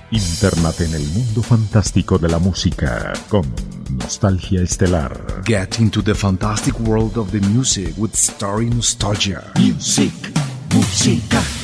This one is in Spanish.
Internate en el mundo fantástico de la música con Nostalgia Estelar. Get into the fantastic world of the music with Story Nostalgia. Music, música.